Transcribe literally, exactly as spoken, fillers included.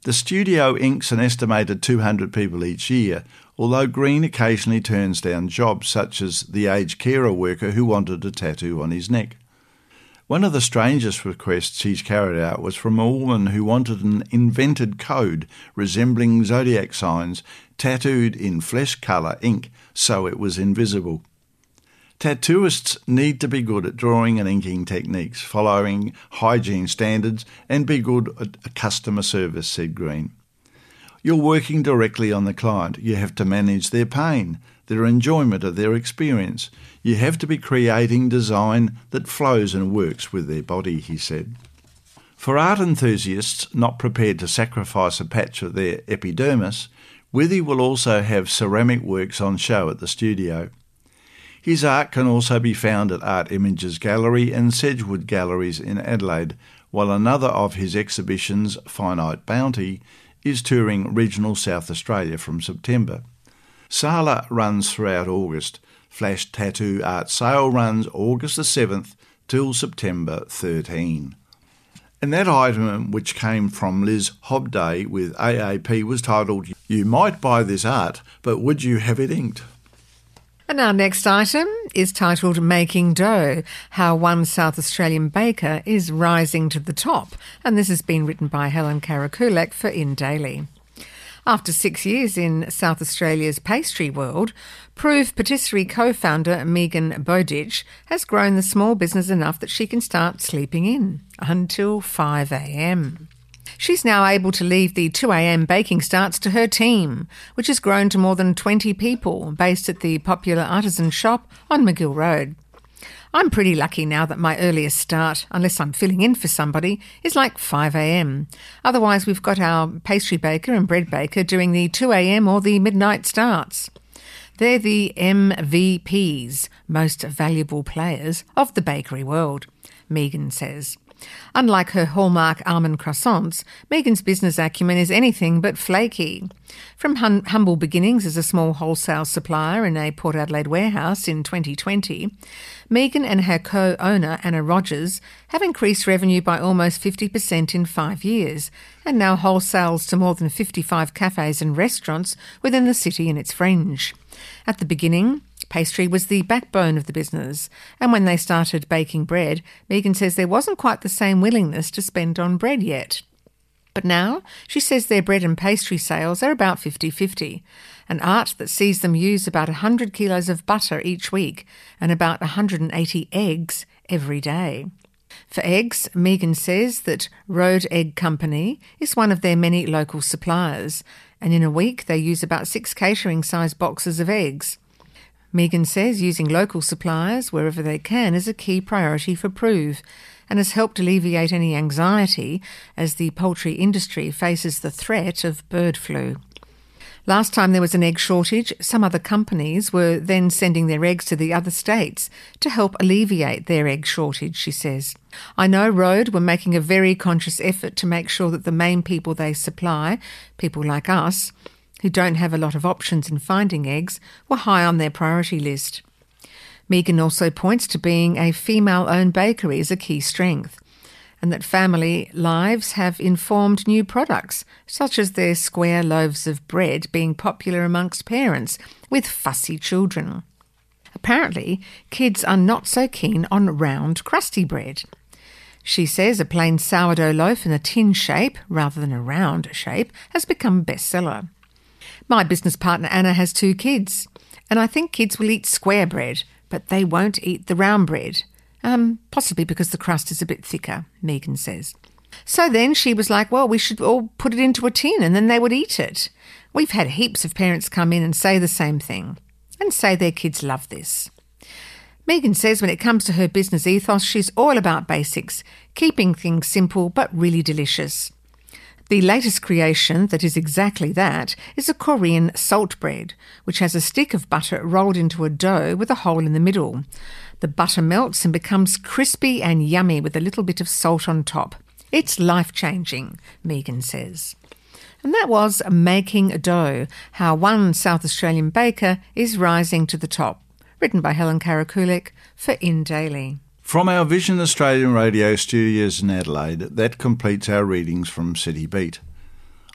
The studio inks an estimated two hundred people each year, although Green occasionally turns down jobs such as the aged carer worker who wanted a tattoo on his neck. One of the strangest requests he's carried out was from a woman who wanted an invented code resembling zodiac signs tattooed in flesh colour ink so it was invisible. Tattooists need to be good at drawing and inking techniques, following hygiene standards, and be good at customer service, said Green. You're working directly on the client. You have to manage their pain, their enjoyment of their experience. You have to be creating design that flows and works with their body, he said. For art enthusiasts not prepared to sacrifice a patch of their epidermis, Withy will also have ceramic works on show at the studio. His art can also be found at Art Images Gallery and Sedgwood Galleries in Adelaide, while another of his exhibitions, Finite Bounty, is touring regional South Australia from September. Sala runs throughout August. Flash Tattoo Art Sale runs August the seventh till September thirteenth. And that item, which came from Liz Hobday with A A P, was titled, "You might buy this art, but would you have it inked?" And our next item is titled Making Dough, How One South Australian Baker is Rising to the Top. And this has been written by Helen Karakulak for In Daily. After six years in South Australia's pastry world, Proof Patisserie co-founder Megan Bowditch has grown the small business enough that she can start sleeping in until five a m. She's now able to leave the two a m baking starts to her team, which has grown to more than twenty people, based at the popular artisan shop on McGill Road. I'm pretty lucky now that my earliest start, unless I'm filling in for somebody, is like five a m. Otherwise, we've got our pastry baker and bread baker doing the two a m or the midnight starts. They're the M V Ps, most valuable players of the bakery world, Megan says. Unlike her hallmark almond croissants, Megan's business acumen is anything but flaky. From hum- humble beginnings as a small wholesale supplier in a Port Adelaide warehouse in twenty twenty, Megan and her co-owner Anna Rogers have increased revenue by almost fifty percent in five years and now wholesales to more than fifty-five cafes and restaurants within the city and its fringe. At the beginning, pastry was the backbone of the business, and when they started baking bread, Megan says there wasn't quite the same willingness to spend on bread yet. But now, she says their bread and pastry sales are about fifty-fifty, an art that sees them use about one hundred kilos of butter each week and about one hundred eighty eggs every day. For eggs, Megan says that Road Egg Company is one of their many local suppliers, and in a week they use about six catering-sized boxes of eggs. Megan says using local suppliers wherever they can is a key priority for Prove and has helped alleviate any anxiety as the poultry industry faces the threat of bird flu. Last time there was an egg shortage, some other companies were then sending their eggs to the other states to help alleviate their egg shortage, she says. I know Road were making a very conscious effort to make sure that the main people they supply, people like us, who don't have a lot of options in finding eggs, were high on their priority list. Megan also points to being a female-owned bakery as a key strength, and that family lives have informed new products, such as their square loaves of bread being popular amongst parents with fussy children. Apparently, kids are not so keen on round, crusty bread. She says a plain sourdough loaf in a tin shape, rather than a round shape, has become a bestseller. My business partner Anna has two kids, and I think kids will eat square bread, but they won't eat the round bread. Um, possibly because the crust is a bit thicker, Megan says. So then she was like, well, we should all put it into a tin and then they would eat it. We've had heaps of parents come in and say the same thing, and say their kids love this. Megan says when it comes to her business ethos, she's all about basics, keeping things simple but really delicious. The latest creation that is exactly that is a Korean salt bread, which has a stick of butter rolled into a dough with a hole in the middle. The butter melts and becomes crispy and yummy with a little bit of salt on top. It's life-changing, Megan says. And that was Making Dough, How One South Australian Baker is Rising to the Top, written by Helen Karakulak for In Daily. From our Vision Australian radio studios in Adelaide, that completes our readings from City Beat.